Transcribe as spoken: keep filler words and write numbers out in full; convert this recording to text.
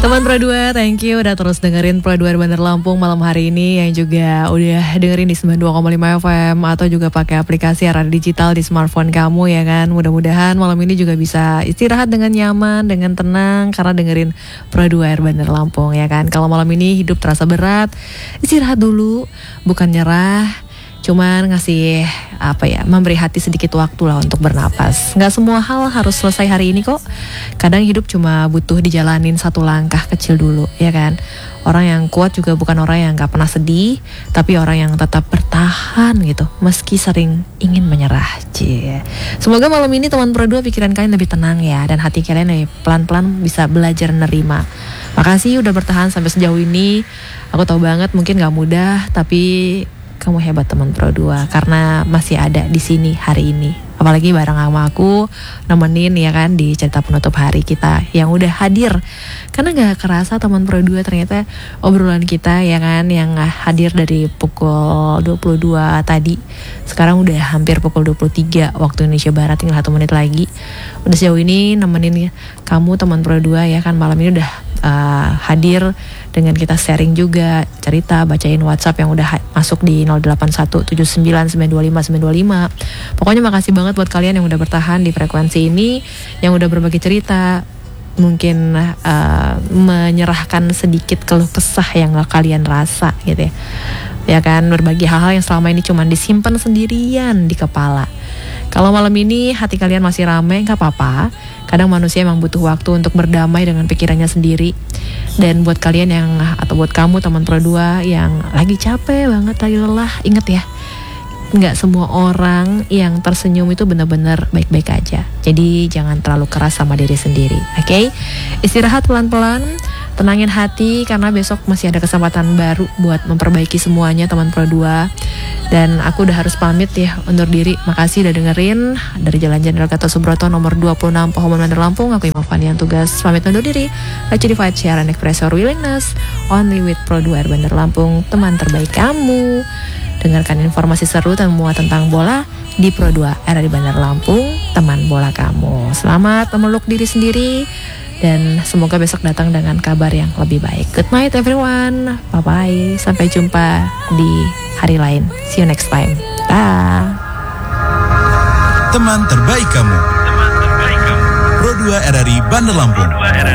Teman Pro dua, thank you udah terus dengerin Pro dua Bandar Lampung malam hari ini, yang juga udah dengerin di sembilan puluh dua koma lima F M atau juga pakai aplikasi radio digital di smartphone kamu ya kan. Mudah-mudahan malam ini juga bisa istirahat dengan nyaman, dengan tenang karena dengerin Pro dua Bandar Lampung ya kan. Kalau malam ini hidup terasa berat, istirahat dulu, bukan nyerah. Cuman ngasih apa ya, memberi hati sedikit waktu lah untuk bernapas. Nggak semua hal harus selesai hari ini kok. Kadang hidup cuma butuh dijalanin satu langkah kecil dulu ya kan. Orang yang kuat juga bukan orang yang nggak pernah sedih, tapi orang yang tetap bertahan gitu meski sering ingin menyerah. Cie. Semoga malam ini teman Pro dua pikiran kalian lebih tenang ya, dan hati kalian lebih pelan-pelan bisa belajar nerima. Makasih udah bertahan sampai sejauh ini. Aku tahu banget mungkin nggak mudah, tapi kamu hebat teman Pro dua karena masih ada di sini hari ini. Apalagi bareng sama aku nemenin ya kan di cerita penutup hari kita yang udah hadir. Karena gak kerasa teman Pro dua ternyata obrolan kita ya kan yang hadir dari pukul dua puluh dua tadi. Sekarang udah hampir pukul dua puluh tiga waktu Indonesia Barat, tinggal satu menit lagi. Udah sejauh ini nemenin kamu teman Pro dua ya kan, malam ini udah uh, hadir dengan kita sharing juga cerita, bacain WhatsApp yang udah ha- masuk di nol delapan satu tujuh sembilan sembilan dua lima sembilan dua lima. Pokoknya makasih banget buat kalian yang udah bertahan di frekuensi ini, yang udah berbagi cerita, mungkin uh, menyerahkan sedikit keluh kesah yang gak kalian rasa gitu ya. Ya kan, berbagi hal-hal yang selama ini cuma disimpan sendirian di kepala. Kalau malam ini hati kalian masih rame, gak apa-apa. Kadang manusia emang butuh waktu untuk berdamai dengan pikirannya sendiri. Dan buat kalian yang, atau buat kamu teman Pro dua yang lagi capek banget, lagi lelah, inget ya, gak semua orang yang tersenyum itu benar-benar baik-baik aja. Jadi jangan terlalu keras sama diri sendiri, oke? Okay? Istirahat pelan-pelan, tenangin hati karena besok masih ada kesempatan baru buat memperbaiki semuanya teman Pro dua. Dan aku udah harus pamit ya, undur diri. Makasih udah dengerin dari Jalan Jenderal Gatot Subroto nomor dua puluh enam Pohon Bandar Lampung. Aku Imam Fani yang tugas pamit undur diri. Let's divide, share and express your willingness only with Pro dua Bandar Lampung, teman terbaik kamu. Dengarkan informasi seru semua tentang bola di Pro dua R R I Bandar Lampung, teman bola kamu. Selamat memeluk diri sendiri dan semoga besok datang dengan kabar yang lebih baik. Good night everyone. Bye-bye. Sampai jumpa di hari lain. See you next time. Dah. Teman terbaik kamu. Teman terbaik kamu. Pro dua R R I Bandar Lampung.